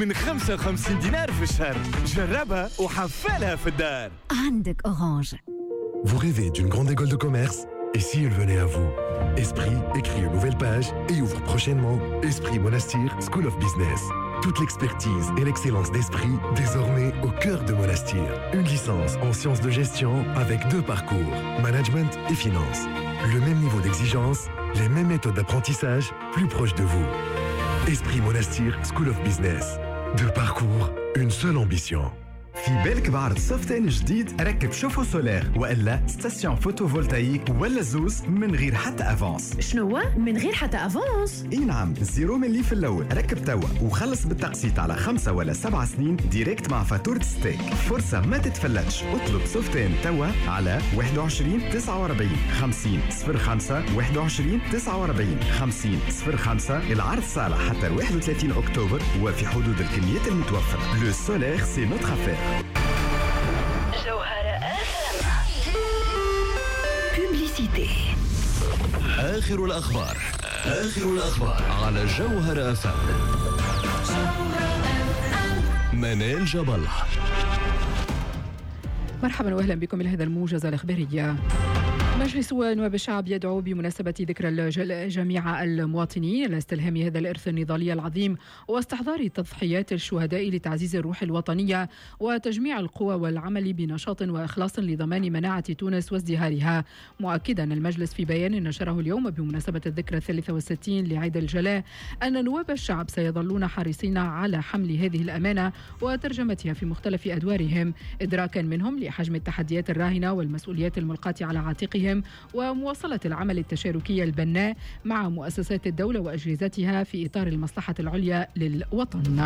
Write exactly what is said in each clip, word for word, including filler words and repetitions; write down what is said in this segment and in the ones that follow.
من خمسة وخمسين دينار في الشهر. جربها وحفلها في الدار. عندك أورانج. Vous rêvez d'une grande école de commerce? Et si elle venait à vous? Esprit écrit une nouvelle page et ouvre prochainement Esprit Monastir School of Business. Toute l'expertise et l'excellence d'Esprit désormais au cœur de Monastir. Une licence en sciences de gestion avec deux parcours, management et finance. Le même niveau d'exigence, les mêmes méthodes d'apprentissage, plus proches de vous. Esprit Monastir School of Business. Deux parcours, une seule ambition. في بالك بعرض سوفتين جديد؟ ركب شوفو سولير والا ستاسيون فوتوفولتايك ولا زوز من غير حتى افانس. شنو من غير حتى افانس؟ اي نعم، زيرو ملي في الاول. ركب توا وخلص بالتقسيط على خمسة ولا سبع سنين ديريكت مع فاتورة ستيك. فرصة ما تتفلتش. اطلب سوفتين توا على واحد وعشرين تسعة وأربعين خمسين صفر خمسة واحد وعشرين تسعة وأربعين خمسين صفر خمسة. العرض صالح حتى واحد وثلاثين أكتوبر وفي حدود الكميات المتوفرة. لو سولير سي نوتر افير. بوبليسيتي. آخر الأخبار آخر الأخبار على جوهر أف أم. منال جبل. مرحبا وأهلا بكم إلى هذا الموجز الإخباري. مجلس نواب الشعب يدعو بمناسبة ذكرى جميع المواطنين إلى استلهام هذا الإرث النضالي العظيم واستحضار تضحيات الشهداء لتعزيز الروح الوطنية وتجميع القوى والعمل بنشاط وإخلاص لضمان مناعة تونس وازدهارها. مؤكدا المجلس في بيان نشره اليوم بمناسبة الذكرى الثالثة والستين لعيد الجلاء أن نواب الشعب سيظلون حريصين على حمل هذه الأمانة وترجمتها في مختلف أدوارهم، إدراكا منهم لحجم التحديات الراهنة والمسؤوليات الملقاة على عاتقهم ومواصلة العمل التشاركي البناء مع مؤسسات الدولة وأجهزتها في إطار المصلحة العليا للوطن.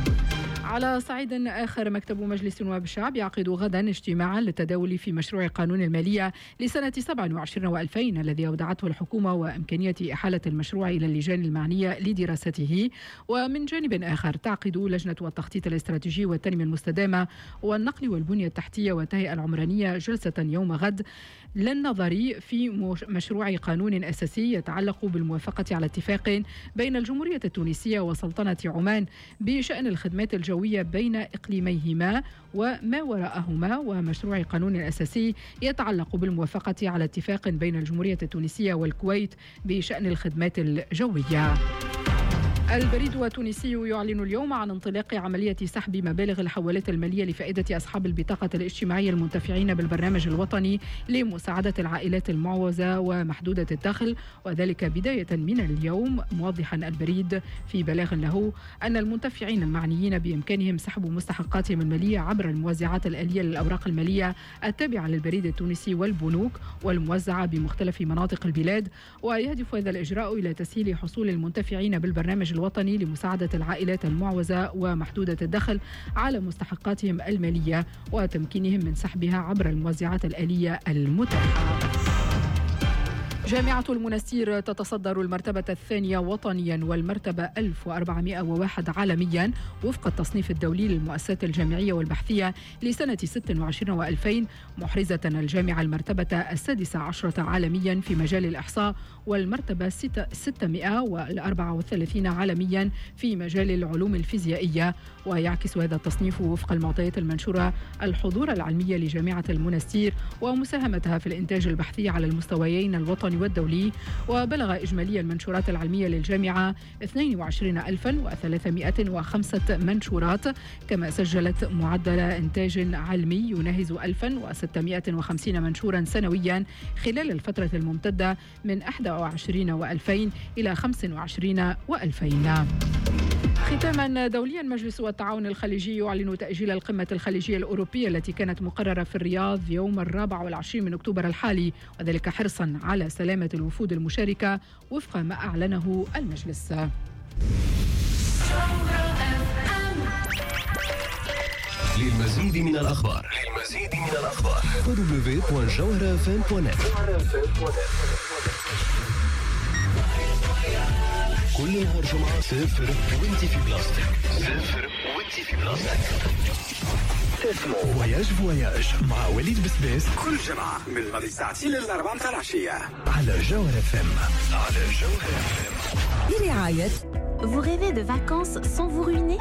على صعيد آخر، مكتب مجلس نواب الشعب يعقد غدا اجتماعا للتداول في مشروع قانون المالية لسنة سبعة وعشرين وألفين الذي أودعته الحكومة وإمكانية إحالة المشروع إلى اللجان المعنية لدراسته. ومن جانب آخر تعقد لجنة التخطيط الاستراتيجي والتنمية المستدامة والنقل والبنية التحتية والتهيئة العمرانية جلسة يوم غد للنظر في مشروع قانون أساسي يتعلق بالموافقة على اتفاق بين الجمهورية التونسية وسلطنة عمان بشأن الخدمات الجوية بين إقليميهما وما وراءهما، ومشروع قانون أساسي يتعلق بالموافقة على اتفاق بين الجمهورية التونسية والكويت بشأن الخدمات الجوية. البريد التونسي يعلن اليوم عن انطلاق عملية سحب مبالغ الحوالات المالية لفائدة أصحاب البطاقة الاجتماعية المنتفعين بالبرنامج الوطني لمساعدة العائلات المعوزة ومحدودة الدخل، وذلك بداية من اليوم، موضحا البريد في بلاغ له أن المنتفعين المعنيين بإمكانهم سحب مستحقاتهم المالية عبر الموزعات الآلية للأوراق المالية التابعة للبريد التونسي والبنوك والموزعة بمختلف مناطق البلاد. ويهدف هذا الإجراء إلى تسهيل حصول المنتفعين بالبرنامج الوطني لمساعدة العائلات المعوزة ومحدودة الدخل على مستحقاتهم المالية وتمكينهم من سحبها عبر الموزعات الآلية المتاحة. جامعة المنستير تتصدر المرتبة الثانية وطنيا والمرتبة ألف وأربعمائة وواحد عالميا وفق التصنيف الدولي للمؤسسات الجامعية والبحثية لسنة ستة وعشرين وألفين، محرزة الجامعة المرتبة السادسة عشرة عالميا في مجال الإحصاء والمرتبة ستمائة وأربعة وثلاثين عالميا في مجال العلوم الفيزيائية. ويعكس هذا التصنيف وفق المعطيات المنشورة الحضور العلمي لجامعة المنستير ومساهمتها في الإنتاج البحثي على المستويين الوطني والدولي. وبلغ إجمالي المنشورات العلمية للجامعة اثنين وعشرين ألفا وثلاثمائة وخمسة منشورات، كما سجلت معدل إنتاج علمي يناهز ألفا وستمائة وخمسين منشورا سنويا خلال الفترة الممتدة من واحد وعشرين وألفين إلى خمسة وعشرين وألفين. ختاما دوليا، مجلس التعاون الخليجي يعلن تأجيل القمة الخليجية الأوروبية التي كانت مقررة في الرياض يوم الرابع والعشرين من أكتوبر الحالي، وذلك حرصا على سلامة الوفود المشاركة وفق ما أعلنه المجلس. للمزيد من الأخبار للمزيد من الأخبار دبليو دبليو دبليو دوت جوهر اف ام دوت نت. كل نهار جمعة صفر وانتي في بلاستيك صفر وانتي في بلاستيك. تسمو فواياج فواياج مع وليد بسبيس كل جمعة من غادي ساعتين للأربعة متاع العشية على جوهر اف ام. على جوهر اف ام. برعاية Vous rêvez de vacances sans vous ruiner ?